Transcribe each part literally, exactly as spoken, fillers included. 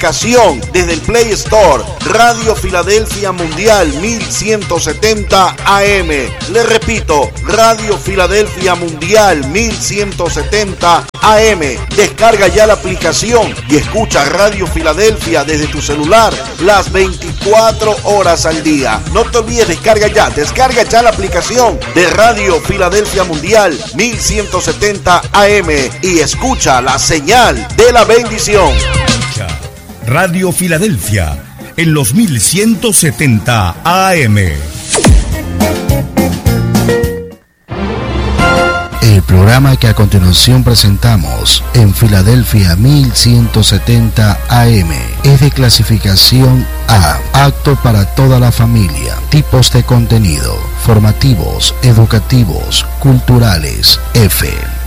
aplicación desde el Play Store, Radio Filadelfia Mundial mil ciento setenta A M. Le repito, Radio Filadelfia Mundial mil ciento setenta A M. Descarga ya la aplicación y escucha Radio Filadelfia desde tu celular las veinticuatro horas al día. No te olvides, descarga ya, descarga ya la aplicación de Radio Filadelfia Mundial mil ciento setenta A M y escucha la señal de la bendición. Radio Filadelfia en los mil ciento setenta A M. El programa que a continuación presentamos en Filadelfia mil ciento setenta A M es de clasificación A, apto para toda la familia. Tipos de contenido: formativos, educativos, culturales. F.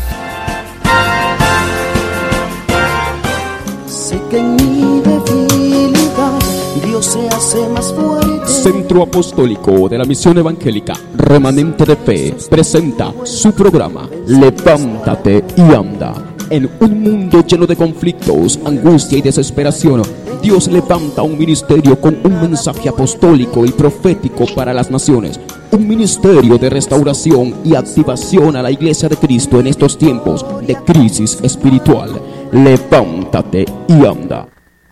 Sé que en mi debilidad Dios se hace más fuerte. Centro Apostólico de la Misión Evangélica Remanente de Fe presenta su programa Levántate y Anda. En un mundo lleno de conflictos, angustia y desesperación, Dios levanta un ministerio con un mensaje apostólico y profético para las naciones. Un ministerio de restauración y activación a la Iglesia de Cristo en estos tiempos de crisis espiritual. Levántate y anda.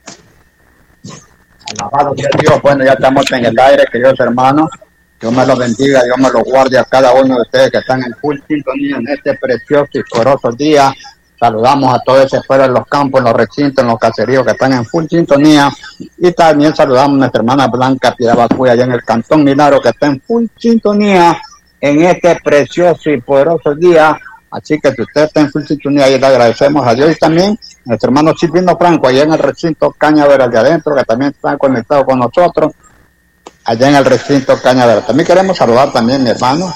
Alabado sea Dios. Bueno, ya estamos en el aire, queridos hermanos. Dios me los bendiga, Dios me los guarde a cada uno de ustedes que están en full sintonía en este precioso y poderoso día. Saludamos a todos ese fuera en los campos, en los recintos, en los caseríos que están en full sintonía. Y también saludamos a nuestra hermana Blanca Piedad Bacuya, allá en el Cantón Milagro, que está en full sintonía en este precioso y poderoso día. Así que si usted está en full sintonía, ahí le agradecemos a Dios. Y también a nuestro hermano Silvino Franco, allá en el recinto Cañaveral de adentro, que también está conectado con nosotros, allá en el recinto Cañaveral. También queremos saludar también, mi hermano,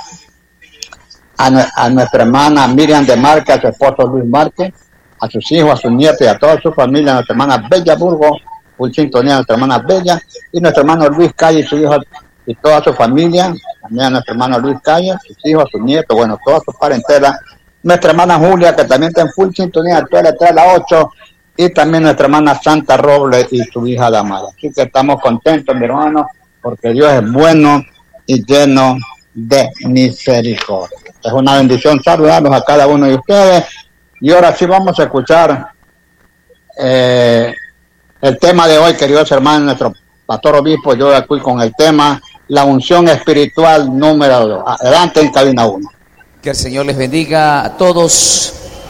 a, a nuestra hermana Miriam de Márquez, a su esposo Luis Márquez, a sus hijos, a sus nietos y a toda su familia, a nuestra hermana Bella Burgo, full sintonía, a nuestra hermana Bella, y nuestro hermano Luis Calle y su hijo y toda su familia, también a nuestro hermano Luis Calle, a sus hijos, a sus nietos, bueno, toda su parentela. Nuestra hermana Julia, que también está en full sintonía, actual a las ocho, y también nuestra hermana Santa Robles y su hija Damara. Así que estamos contentos, mi hermano, porque Dios es bueno y lleno de misericordia. Es una bendición saludarlos a cada uno de ustedes. Y ahora sí vamos a escuchar eh, el tema de hoy, queridos hermanos, nuestro pastor obispo, yo aquí con el tema, la unción espiritual número dos. Adelante en cabina uno. Que el Señor les bendiga a todos.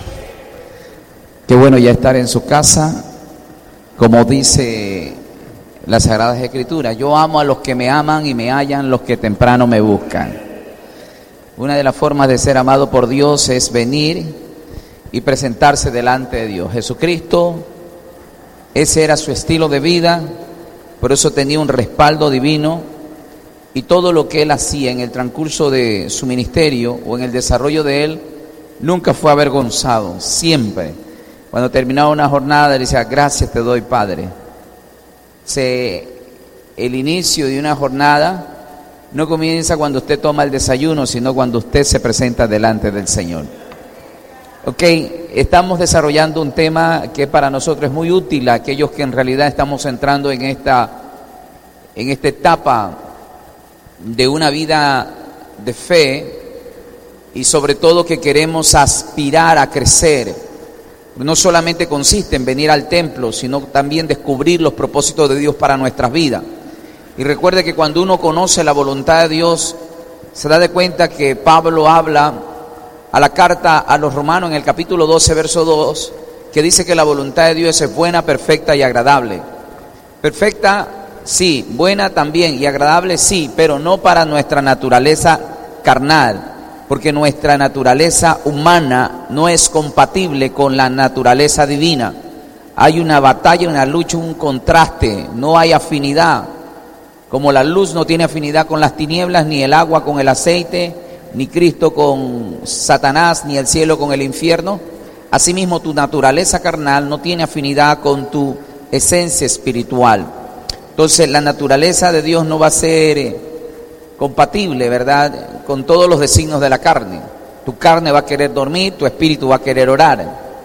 Qué bueno ya estar en su casa. Como dice las Sagradas Escrituras, yo amo a los que me aman y me hallan los que temprano me buscan. Una de las formas de ser amado por Dios es venir y presentarse delante de Dios. Jesucristo, ese era su estilo de vida, por eso tenía un respaldo divino. Y todo lo que él hacía en el transcurso de su ministerio o en el desarrollo de él, nunca fue avergonzado, siempre. Cuando terminaba una jornada, él decía, gracias te doy, Padre. Se, el inicio de una jornada no comienza cuando usted toma el desayuno, sino cuando usted se presenta delante del Señor. Ok, estamos desarrollando un tema que para nosotros es muy útil, a aquellos que en realidad estamos entrando en esta, en esta etapa de una vida de fe y sobre todo que queremos aspirar a crecer. No solamente consiste en venir al templo, sino también descubrir los propósitos de Dios para nuestras vidas. Y recuerde que cuando uno conoce la voluntad de Dios, se da de cuenta que Pablo habla a la carta a los romanos en el capítulo doce, verso dos, que dice que la voluntad de Dios es buena, perfecta y agradable. Perfecta, sí, buena también y agradable, sí, pero no para nuestra naturaleza carnal, porque nuestra naturaleza humana no es compatible con la naturaleza divina. Hay una batalla, una lucha, un contraste, no hay afinidad. Como la luz no tiene afinidad con las tinieblas, ni el agua con el aceite, ni Cristo con Satanás, ni el cielo con el infierno, asimismo tu naturaleza carnal no tiene afinidad con tu esencia espiritual. Entonces la naturaleza de Dios no va a ser eh, compatible, ¿verdad?, con todos los designios de la carne. Tu carne va a querer dormir, tu espíritu va a querer orar.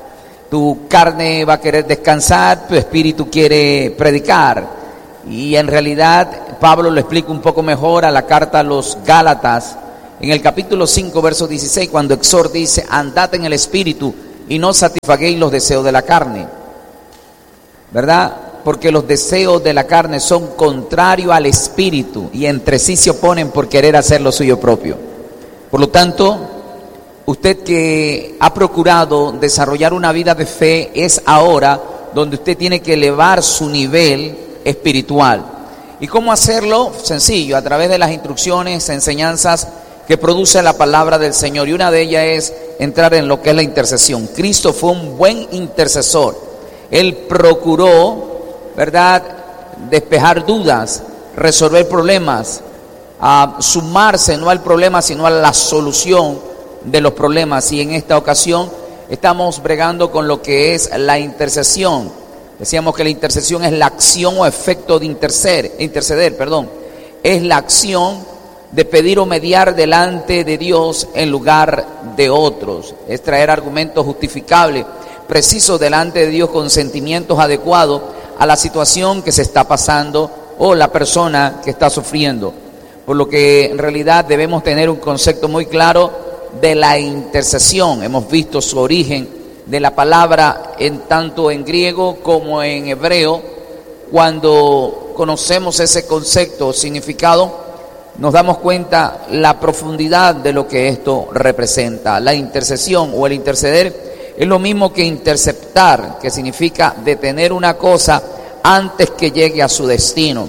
Tu carne va a querer descansar, tu espíritu quiere predicar. Y en realidad Pablo lo explica un poco mejor a la carta a los Gálatas, en el capítulo cinco, verso dieciséis, cuando exhorta, dice: andad en el espíritu y no satisfaguéis los deseos de la carne, ¿verdad? Porque los deseos de la carne son contrarios al espíritu y entre sí se oponen por querer hacer lo suyo propio. Por lo tanto, usted que ha procurado desarrollar una vida de fe, es ahora donde usted tiene que elevar su nivel espiritual. ¿Y cómo hacerlo? Sencillo, a través de las instrucciones, enseñanzas que produce la palabra del Señor, y una de ellas es entrar en lo que es la intercesión. Cristo fue un buen intercesor. Él procuró, ¿verdad?, despejar dudas, resolver problemas, a sumarse no al problema sino a la solución de los problemas. Y en esta ocasión estamos bregando con lo que es la intercesión. Decíamos que la intercesión es la acción o efecto de interceder, interceder, perdón, es la acción de pedir o mediar delante de Dios en lugar de otros. Es traer argumentos justificables, precisos delante de Dios, con sentimientos adecuados a la situación que se está pasando o la persona que está sufriendo. Por lo que en realidad debemos tener un concepto muy claro de la intercesión. Hemos visto su origen de la palabra en tanto en griego como en hebreo. Cuando conocemos ese concepto o significado, nos damos cuenta la profundidad de lo que esto representa. La intercesión o el interceder es lo mismo que interceptar, que significa detener una cosa antes que llegue a su destino.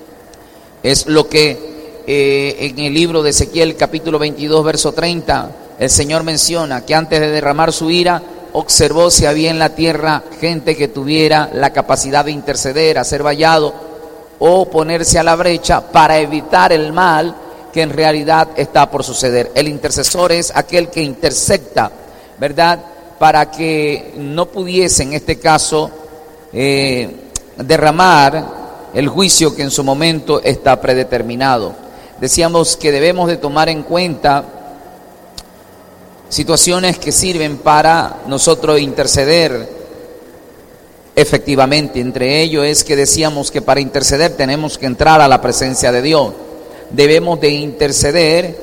Es lo que eh, en el libro de Ezequiel capítulo veintidós verso treinta el Señor menciona, que antes de derramar su ira observó si había en la tierra gente que tuviera la capacidad de interceder, hacer vallado o ponerse a la brecha para evitar el mal que en realidad está por suceder. El intercesor es aquel que intercepta, ¿verdad?, para que no pudiese en este caso eh, derramar el juicio que en su momento está predeterminado. Decíamos que debemos de tomar en cuenta situaciones que sirven para nosotros interceder efectivamente. Entre ello es que decíamos que para interceder tenemos que entrar a la presencia de Dios. Debemos de interceder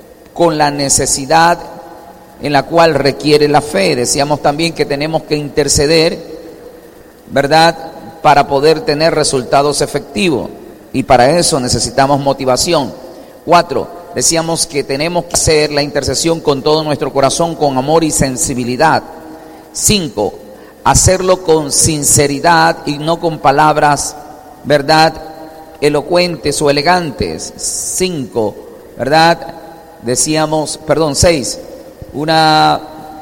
con la necesidad en la cual requiere la fe. Decíamos también que tenemos que interceder, ¿verdad?, para poder tener resultados efectivos, y para eso necesitamos motivación. Cuatro, decíamos que tenemos que hacer la intercesión con todo nuestro corazón, con amor y sensibilidad. Cinco, hacerlo con sinceridad y no con palabras, ¿verdad?, elocuentes o elegantes. Cinco, ¿verdad? Decíamos, perdón, seis, una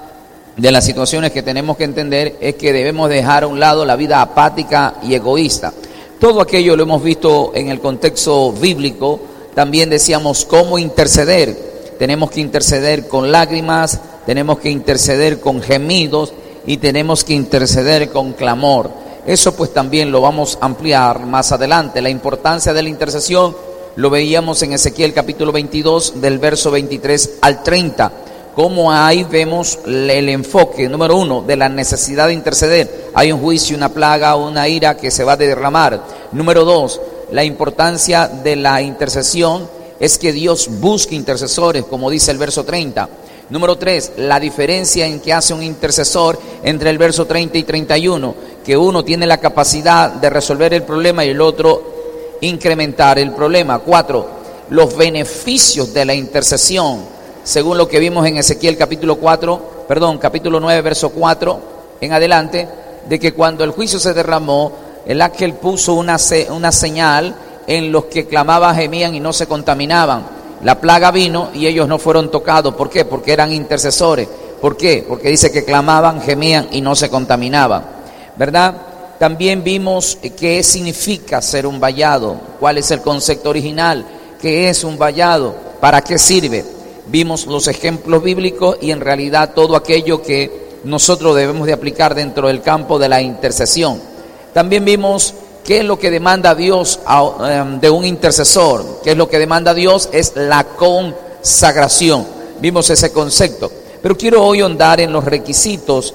de las situaciones que tenemos que entender es que debemos dejar a un lado la vida apática y egoísta. Todo aquello lo hemos visto en el contexto bíblico. También decíamos cómo interceder. Tenemos que interceder con lágrimas, tenemos que interceder con gemidos y tenemos que interceder con clamor. Eso pues también lo vamos a ampliar más adelante. La importancia de la intercesión lo veíamos en Ezequiel capítulo veintidós del verso veintitrés al treinta. Como ahí vemos el enfoque, número uno, de la necesidad de interceder. Hay un juicio, una plaga, una ira que se va a derramar. Número dos, la importancia de la intercesión es que Dios busque intercesores, como dice el verso treinta. Número tres, la diferencia en que hace un intercesor entre el verso treinta y treinta y uno, que uno tiene la capacidad de resolver el problema y el otro incrementar el problema. Cuatro, los beneficios de la intercesión, según lo que vimos en Ezequiel capítulo cuatro, perdón, capítulo nueve, verso cuatro en adelante, de que cuando el juicio se derramó, el ángel puso una, se, una señal en los que clamaban, gemían y no se contaminaban. La plaga vino y ellos no fueron tocados. ¿Por qué? Porque eran intercesores. ¿Por qué? Porque dice que clamaban, gemían y no se contaminaban, ¿verdad? También vimos qué significa ser un vallado, cuál es el concepto original, qué es un vallado, para qué sirve. Vimos los ejemplos bíblicos y en realidad todo aquello que nosotros debemos de aplicar dentro del campo de la intercesión. También vimos qué es lo que demanda Dios de un intercesor. Qué es lo que demanda Dios es la consagración. Vimos ese concepto. Pero quiero hoy ahondar en los requisitos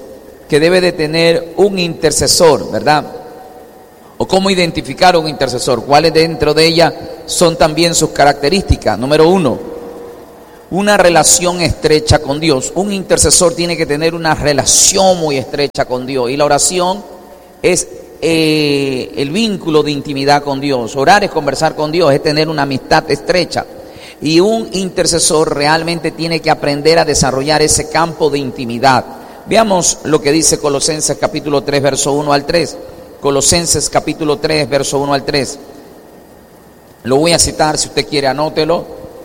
que debe de tener un intercesor, ¿verdad? O cómo identificar un intercesor, cuáles dentro de ella son también sus características. Número uno, una relación estrecha con Dios. Un intercesor tiene que tener una relación muy estrecha con Dios, y la oración es eh, el vínculo de intimidad con Dios. Orar es conversar con Dios, es tener una amistad estrecha. Y un intercesor realmente tiene que aprender a desarrollar ese campo de intimidad. Veamos lo que dice Colosenses capítulo tres, verso uno al tres. Colosenses capítulo tres, verso uno al tres. Lo voy a citar, si usted quiere anótelo.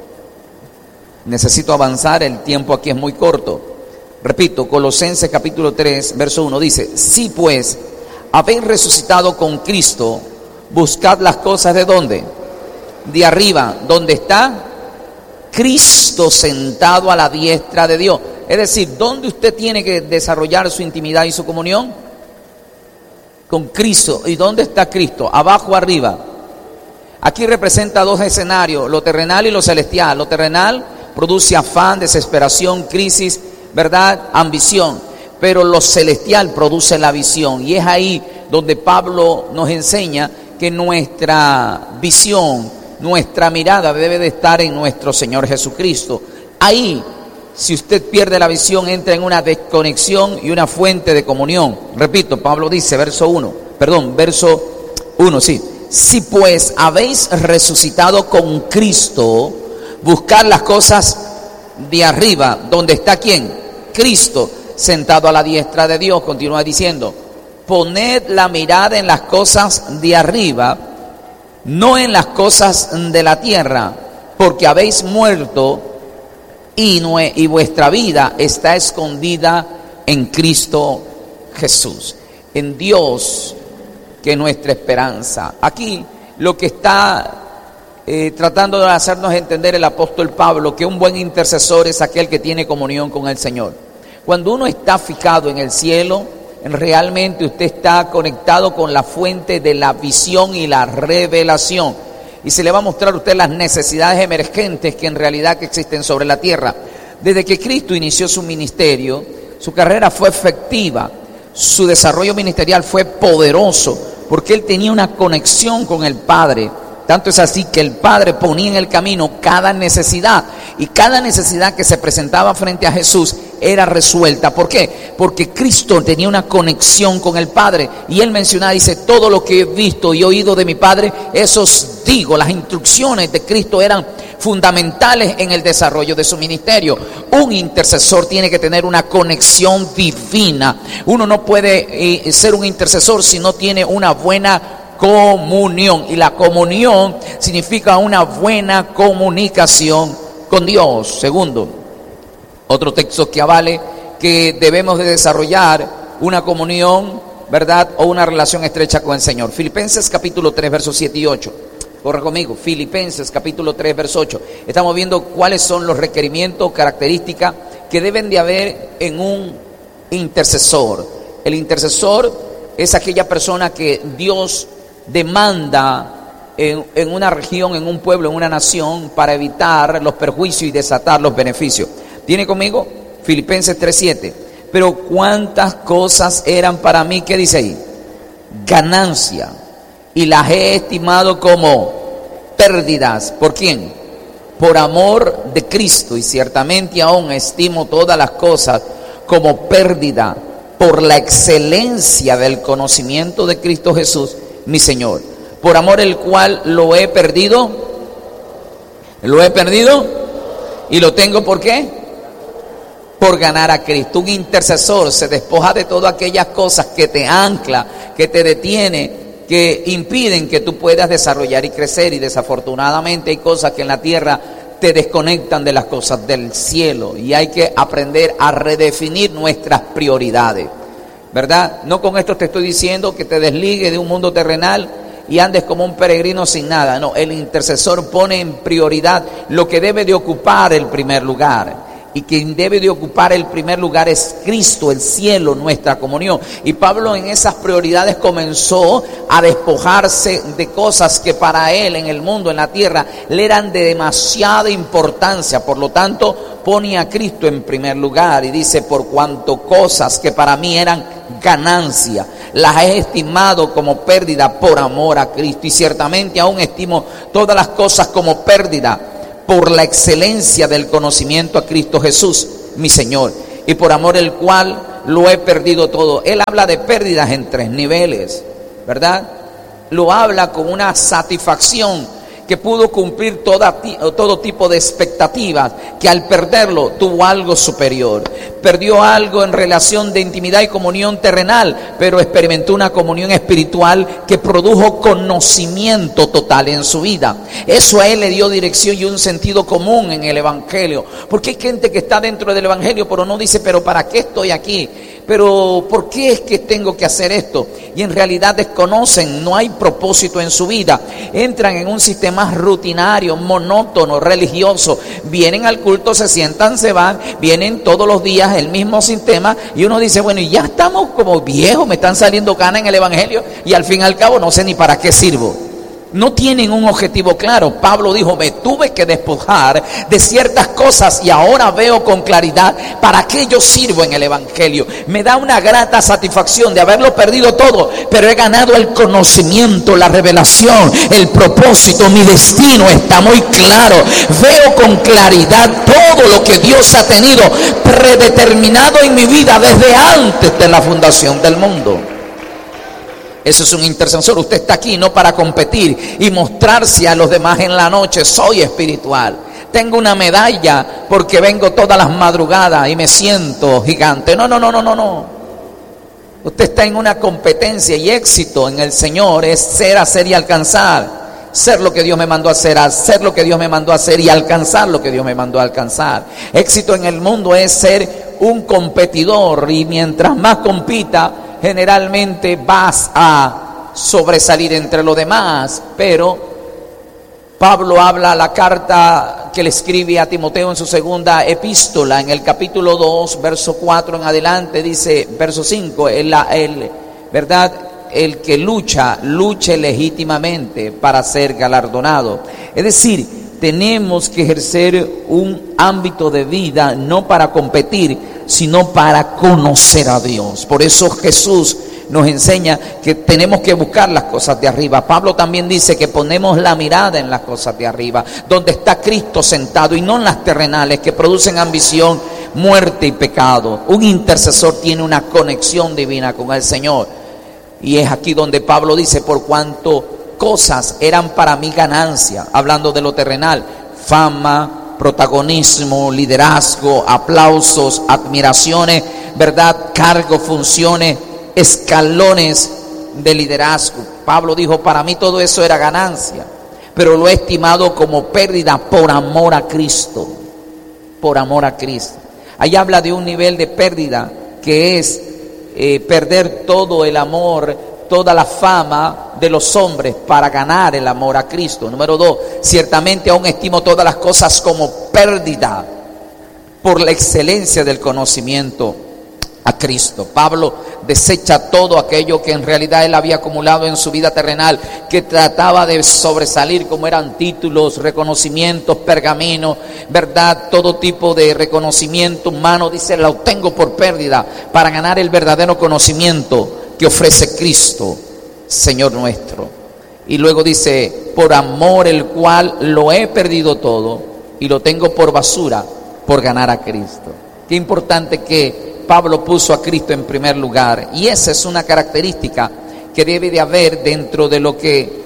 Necesito avanzar, el tiempo aquí es muy corto. Repito, Colosenses capítulo tres, verso uno dice: si pues habéis resucitado con Cristo, buscad las cosas de ¿dónde? De arriba, donde está Cristo sentado a la diestra de Dios. Es decir, ¿dónde usted tiene que desarrollar su intimidad y su comunión? Con Cristo. ¿Y dónde está Cristo? ¿Abajo o arriba? Aquí representa dos escenarios, lo terrenal y lo celestial. Lo terrenal produce afán, desesperación, crisis, ¿verdad? Ambición. Pero lo celestial produce la visión. Y es ahí donde Pablo nos enseña que nuestra visión, nuestra mirada debe de estar en nuestro Señor Jesucristo. Ahí, si usted pierde la visión, entra en una desconexión y una fuente de comunión. Repito, Pablo dice, verso uno, perdón, verso uno, sí. Si pues habéis resucitado con Cristo, buscad las cosas de arriba, donde está ¿quién? Cristo, sentado a la diestra de Dios. Continúa diciendo: poned la mirada en las cosas de arriba, no en las cosas de la tierra, porque habéis muerto y, nue- y vuestra vida está escondida en Cristo Jesús. En Dios, que es nuestra esperanza. Aquí lo que está eh, tratando de hacernos entender el apóstol Pablo, que un buen intercesor es aquel que tiene comunión con el Señor. Cuando uno está fijado en el cielo, realmente usted está conectado con la fuente de la visión y la revelación, y se le va a mostrar a usted las necesidades emergentes que en realidad que existen sobre la tierra. Desde que Cristo inició su ministerio, su carrera fue efectiva, su desarrollo ministerial fue poderoso, porque él tenía una conexión con el Padre. Tanto es así que el Padre ponía en el camino cada necesidad, y cada necesidad que se presentaba frente a Jesús era resuelta. ¿Por qué? Porque Cristo tenía una conexión con el Padre, y él mencionaba, dice: todo lo que he visto y oído de mi Padre, eso os digo. Las instrucciones de Cristo eran fundamentales en el desarrollo de su ministerio. Un intercesor tiene que tener una conexión divina. Uno no puede eh, ser un intercesor si no tiene una buena comunión, y la comunión significa una buena comunicación con Dios. Segundo, otro texto que avale que debemos de desarrollar una comunión, ¿verdad?, o una relación estrecha con el Señor. Filipenses capítulo tres, versos siete y ocho. Corre conmigo, Filipenses capítulo tres, verso ocho. Estamos viendo cuáles son los requerimientos, características que deben de haber en un intercesor. El intercesor es aquella persona que Dios demanda en, en una región, en un pueblo, en una nación, para evitar los perjuicios y desatar los beneficios. ¿Tiene conmigo? Filipenses tres siete. Pero cuántas cosas eran para mí, ¿qué dice ahí? Ganancia, y las he estimado como pérdidas. ¿Por quién? Por amor de Cristo, y ciertamente aún estimo todas las cosas como pérdida por la excelencia del conocimiento de Cristo Jesús, mi Señor, por amor el cual lo he perdido, lo he perdido y lo tengo. ¿Por qué? Por ganar a Cristo. Un intercesor se despoja de todas aquellas cosas que te ancla, que te detiene, que impiden que tú puedas desarrollar y crecer, y desafortunadamente hay cosas que en la tierra te desconectan de las cosas del cielo, y hay que aprender a redefinir nuestras prioridades, ¿verdad? No con esto te estoy diciendo que te desligues de un mundo terrenal y andes como un peregrino sin nada. No, el intercesor pone en prioridad lo que debe de ocupar el primer lugar. y quien debe de ocupar el primer lugar es Cristo, el cielo, nuestra comunión. Y Pablo en esas prioridades comenzó a despojarse de cosas que para él en el mundo, en la tierra, le eran de demasiada importancia. Por lo tanto, pone a Cristo en primer lugar y dice: por cuanto cosas que para mí eran ganancia, las he estimado como pérdida por amor a Cristo. Y ciertamente aún estimo todas las cosas como pérdida por la excelencia del conocimiento a Cristo Jesús, mi Señor, y por amor el cual lo he perdido todo. Él habla de pérdidas en tres niveles, ¿verdad? Lo habla con una satisfacción que pudo cumplir toda, todo tipo de expectativas, que al perderlo tuvo algo superior. Perdió algo en relación de intimidad y comunión terrenal, pero experimentó una comunión espiritual que produjo conocimiento total en su vida. Eso a él le dio dirección y un sentido común en el Evangelio. Porque hay gente que está dentro del Evangelio, pero no dice: pero ¿para qué estoy aquí? Pero ¿por qué es que tengo que hacer esto? Y en realidad desconocen, no hay propósito en su vida. Entran en un sistema rutinario, monótono, religioso. Vienen al culto, se sientan, se van, vienen todos los días el mismo sistema. Y uno dice: bueno, y ya estamos como viejos, me están saliendo canas en el Evangelio y al fin y al cabo no sé ni para qué sirvo. No tienen un objetivo claro. Pablo dijo: me tuve que despojar de ciertas cosas y ahora veo con claridad para qué yo sirvo en el Evangelio. Me da una grata satisfacción de haberlo perdido todo, pero he ganado el conocimiento, la revelación, el propósito, mi destino está muy claro. Veo con claridad todo lo que Dios ha tenido predeterminado en mi vida desde antes de la fundación del mundo. Eso es un intercesor. Usted está aquí no para competir y mostrarse a los demás en la noche: soy espiritual, tengo una medalla porque vengo todas las madrugadas y me siento gigante. No, no, no, no, no, no. Usted está en una competencia y éxito en el Señor es ser, hacer y alcanzar. Ser lo que Dios me mandó a hacer, hacer lo que Dios me mandó a hacer y alcanzar lo que Dios me mandó a alcanzar. Éxito en el mundo es ser un competidor, y mientras más compita, generalmente vas a sobresalir entre los demás. Pero Pablo habla la carta que le escribe a Timoteo en su segunda epístola, en el capítulo dos, verso cuatro en adelante, dice, verso cinco, el, el, ¿verdad? El que lucha, luche legítimamente para ser galardonado. Es decir, tenemos que ejercer un ámbito de vida no para competir, sino para conocer a Dios. Por eso Jesús nos enseña que tenemos que buscar las cosas de arriba. Pablo también dice que ponemos la mirada en las cosas de arriba, donde está Cristo sentado, y no en las terrenales que producen ambición, muerte y pecado. Un intercesor tiene una conexión divina con el Señor. Y es aquí donde Pablo dice: por cuanto cosas eran para mí ganancia, hablando de lo terrenal, fama, protagonismo, liderazgo, aplausos, admiraciones, ¿verdad? Cargos, funciones, escalones de liderazgo. Pablo dijo: para mí todo eso era ganancia, pero lo he estimado como pérdida por amor a Cristo. Por amor a Cristo. Ahí habla de un nivel de pérdida que es eh, perder todo el amor, toda la fama de los hombres para ganar el amor a Cristo. Número dos, ciertamente aún estimo todas las cosas como pérdida por la excelencia del conocimiento a Cristo. Pablo desecha todo aquello que en realidad él había acumulado en su vida terrenal, que trataba de sobresalir, como eran títulos, reconocimientos, pergaminos, verdad, todo tipo de reconocimiento humano. Dice: lo obtengo por pérdida para ganar el verdadero conocimiento que ofrece Cristo, Señor nuestro. Y luego dice: por amor el cual lo he perdido todo y lo tengo por basura por ganar a Cristo. Qué importante que Pablo puso a Cristo en primer lugar, y esa es una característica que debe de haber dentro de lo que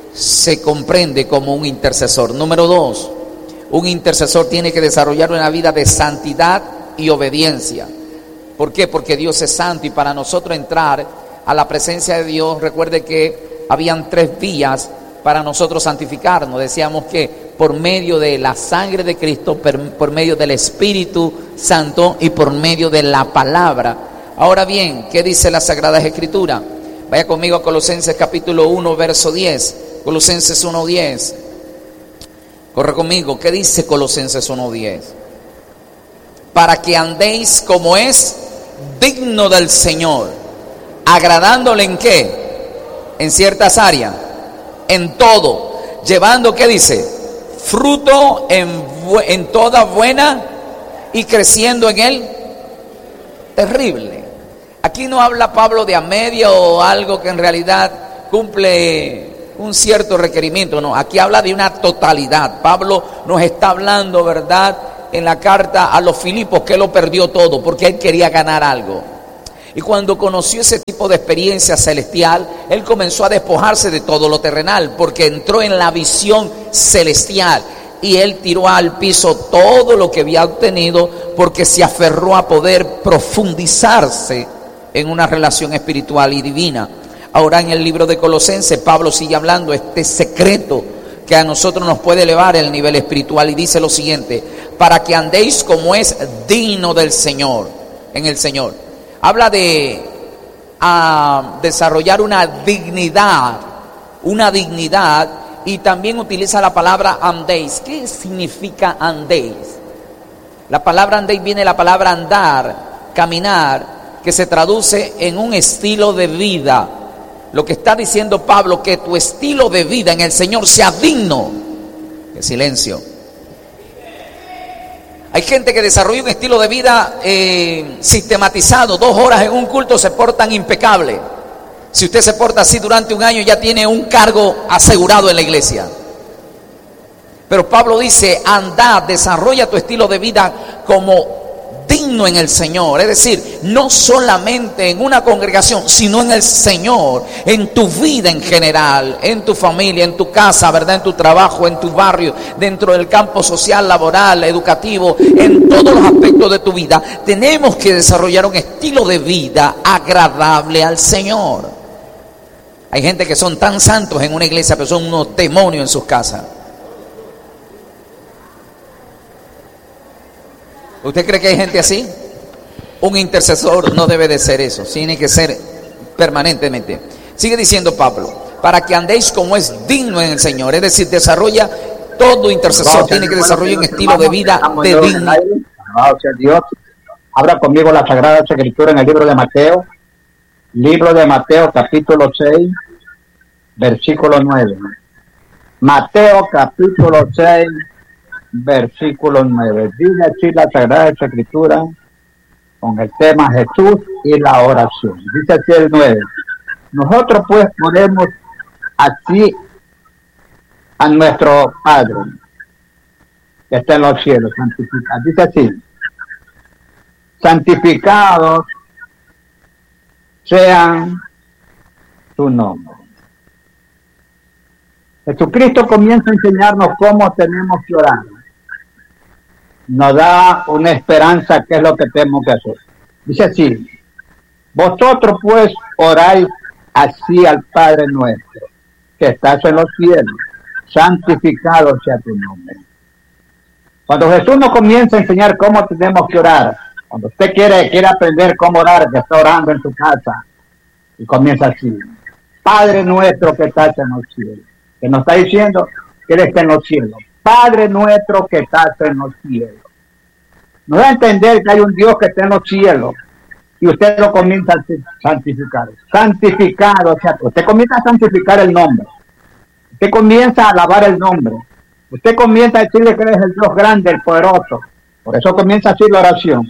se comprende como un intercesor. Número dos, un intercesor tiene que desarrollar una vida de santidad y obediencia. ¿Por qué? Porque Dios es santo, y para nosotros entrar a la presencia de Dios, recuerde que habían tres vías para nosotros santificarnos. Decíamos que por medio de la sangre de Cristo, por medio del Espíritu Santo y por medio de la palabra. Ahora bien, ¿qué dice la Sagrada Escritura? Vaya conmigo a Colosenses capítulo uno, verso diez. Colosenses uno, diez. Corre conmigo, ¿qué dice Colosenses uno, diez? para que andéis como es digno del Señor, agradándole en qué, en ciertas áreas, en todo, llevando, ¿qué dice? Fruto en, en toda buena y creciendo en él. Terrible. Aquí no habla Pablo de a media o algo que en realidad cumple un cierto requerimiento, no, aquí habla de una totalidad. Pablo nos está hablando, ¿verdad?, en la carta a los Filipos, que lo perdió todo porque él quería ganar algo. Y cuando conoció ese tipo de experiencia celestial, él comenzó a despojarse de todo lo terrenal, porque entró en la visión celestial y él tiró al piso todo lo que había obtenido, porque se aferró a poder profundizarse en una relación espiritual y divina. Ahora en el libro de Colosenses, Pablo sigue hablando este secreto que a nosotros nos puede elevar el nivel espiritual, y dice lo siguiente: para que andéis como es digno del Señor, en el Señor. Habla de uh, desarrollar una dignidad, una dignidad, y también utiliza la palabra andéis. ¿Qué significa andéis? La palabra andéis viene de la palabra andar, caminar, que se traduce en un estilo de vida. Lo que está diciendo Pablo, que tu estilo de vida en el Señor sea digno. ¡Qué silencio! Hay gente que desarrolla un estilo de vida eh, sistematizado, dos horas en un culto, se portan impecable. Si usted se porta así durante un año, ya tiene un cargo asegurado en la iglesia. Pero Pablo dice: anda, desarrolla tu estilo de vida como digno en el Señor. Es decir, no solamente en una congregación, sino en el Señor, en tu vida en general, en tu familia, en tu casa, ¿verdad?, en tu trabajo, en tu barrio, dentro del campo social, laboral, educativo, en todos los aspectos de tu vida. Tenemos que desarrollar un estilo de vida agradable al Señor. Hay gente que son tan santos en una iglesia, pero son unos demonios en sus casas. ¿Usted cree que hay gente así? Un intercesor no debe de ser eso, tiene que ser permanentemente. Sigue diciendo Pablo: para que andéis como es digno en el Señor. Es decir, desarrolla, todo intercesor tiene que desarrollar un estilo de vida de digno. Alabado sea Dios. Abra conmigo la Sagrada Escritura en el libro de Mateo. Libro de Mateo, capítulo seis, versículo nueve. Mateo, capítulo seis, versículo nueve. Dice así la Sagrada Escritura con el tema Jesús y la oración. Dice así el nueve: nosotros pues ponemos así a nuestro Padre que está en los cielos, santificado. Dice así: santificados sean tu nombre. Jesucristo comienza a enseñarnos cómo tenemos que orar. Nos da una esperanza, que es lo que tenemos que hacer. Dice así: vosotros pues oráis así al Padre nuestro, que estás en los cielos, santificado sea tu nombre. Cuando Jesús nos comienza a enseñar cómo tenemos que orar, cuando usted quiere, quiere aprender cómo orar, que está orando en su casa, y comienza así: Padre nuestro que estás en los cielos. Que nos está diciendo que Él está en los cielos. Padre nuestro que estás en los cielos. Nos da a entender que hay un Dios que está en los cielos, y usted lo comienza a santificar. Santificado, o sea, usted comienza a santificar el nombre. Usted comienza a alabar el nombre. Usted comienza a decirle que Él es el Dios grande, el poderoso. Por eso comienza así la oración.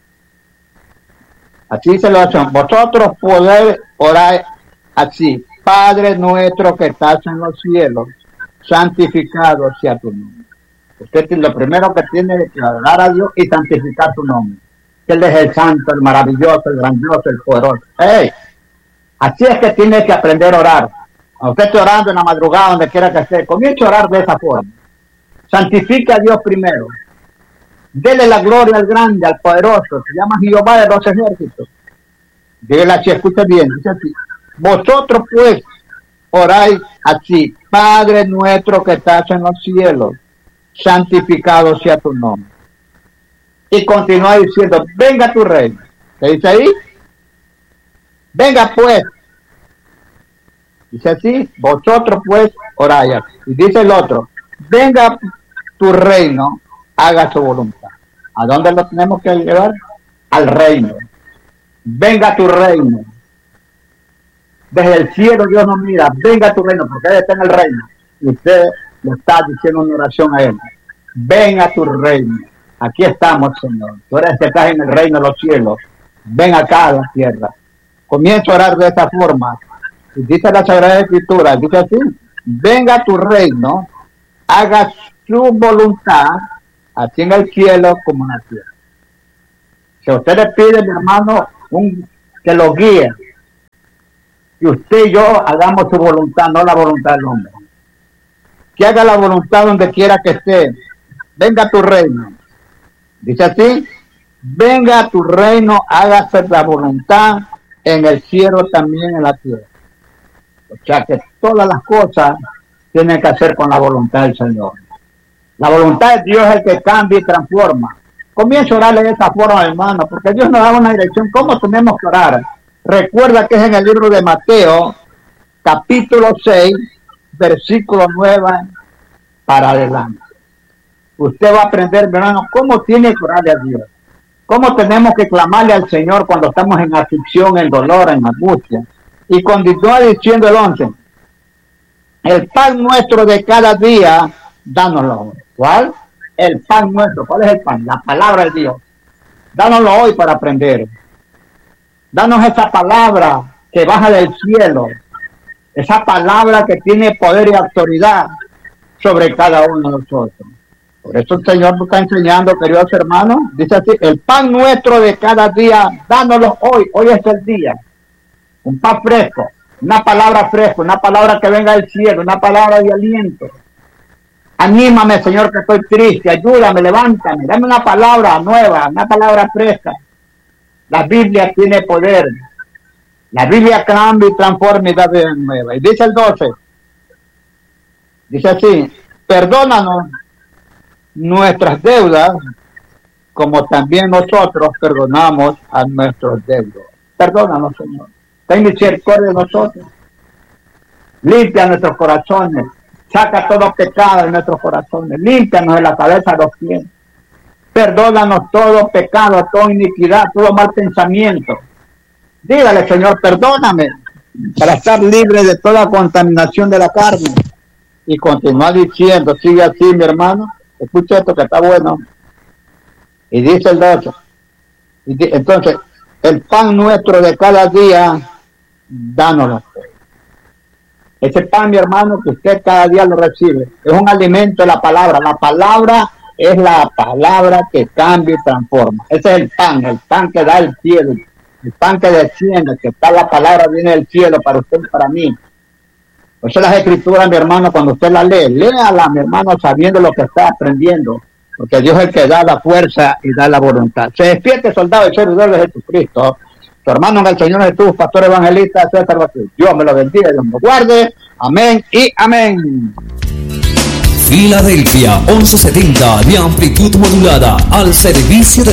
Así dice la oración: vosotros podéis orar así: Padre nuestro que estás en los cielos, santificado sea tu nombre. Usted lo primero que tiene que orar a Dios y santificar su nombre. Él es el santo, el maravilloso, el grandioso, el poderoso. ¡Hey! Así es que tiene que aprender a orar. Cuando usted esté orando en la madrugada, donde quiera que esté, comience a orar de esa forma. Santifique a Dios primero. Dele la gloria al grande, al poderoso. Se llama Jehová de los ejércitos. Dígale así, escuche bien. Dice así: vosotros pues oráis así: Padre nuestro que estás en los cielos, santificado sea tu nombre. Y continúa diciendo: venga tu reino. ¿Qué dice ahí? Venga pues. Dice así: vosotros pues oráis así. Y dice el otro: venga tu reino, haga su voluntad. ¿A dónde lo tenemos que llevar? Al reino. Venga tu reino. Desde el cielo Dios nos mira, venga tu reino, porque Él está en el reino. Y usted le está diciendo una oración a Él. Venga tu reino. Aquí estamos, Señor. Tú eres que estás en el reino de los cielos. Ven acá a la tierra. Comienzo a orar de esta forma. Y dice la Sagrada Escritura, dice así: venga tu reino, haga su voluntad, así en el cielo como en la tierra. Si usted le pide, mi hermano, un, que lo guíe, y usted y yo hagamos su voluntad, no la voluntad del hombre. Que haga la voluntad donde quiera que esté. Venga tu reino. Dice así: venga tu reino, hágase la voluntad en el cielo, también en la tierra. O sea que todas las cosas tienen que hacer con la voluntad del Señor. La voluntad de Dios es el que cambia y transforma. Comienzo a orarle de esa forma, hermano, porque Dios nos da una dirección. ¿Cómo tenemos que orar? Recuerda que es en el libro de Mateo, capítulo seis, versículo nueve para adelante. Usted va a aprender, mi hermano, cómo tiene que orarle a Dios. Cómo tenemos que clamarle al Señor cuando estamos en aflicción, en dolor, en angustia. Y continúa diciendo el once: el pan nuestro de cada día, dánoslo hoy. ¿Cuál? El pan nuestro. ¿Cuál es el pan? La palabra de Dios. Dánoslo hoy para aprender. Danos esa palabra que baja del cielo. Esa palabra que tiene poder y autoridad sobre cada uno de nosotros. Por eso el Señor nos está enseñando, queridos hermanos. Dice así: el pan nuestro de cada día, dánoslo hoy. Hoy es el día. Un pan fresco, una palabra fresca, una palabra que venga del cielo, una palabra de aliento. Anímame, Señor, que estoy triste, ayúdame, levántame, dame una palabra nueva, una palabra fresca. La Biblia tiene poder. La Biblia cambia y transforma y da vida nueva. Y dice el doce, dice así: perdónanos nuestras deudas, como también nosotros perdonamos a nuestros deudos. Perdónanos, Señor. Ten misericordia de nosotros. Limpia nuestros corazones. Saca todo pecado de nuestros corazones. Límpianos de la cabeza a los pies. Perdónanos todo pecado, toda iniquidad, todo mal pensamiento. Dígale, Señor, perdóname, para estar libre de toda contaminación de la carne. Y continúa diciendo, sigue así, mi hermano. Escucha esto que está bueno. Y dice el doce. Y di, entonces, el pan nuestro de cada día, dánoslo. Ese pan, mi hermano, que usted cada día lo recibe, es un alimento de la palabra. La palabra es la palabra que cambia y transforma. Ese es el pan, el pan que da el cielo, el pan que desciende, que está la palabra, viene del cielo para usted y para mí. Por eso las escrituras, mi hermano, cuando usted las lee, léala, mi hermano, sabiendo lo que está aprendiendo, porque Dios es el que da la fuerza y da la voluntad. Se despierte, soldado y servidor de Jesucristo, tu hermano en el Señor Jesús, pastor evangelista César Vázquez. Dios me lo bendiga, Dios me lo guarde. Amén y amén. Filadelfia once setenta de amplitud modulada al servicio de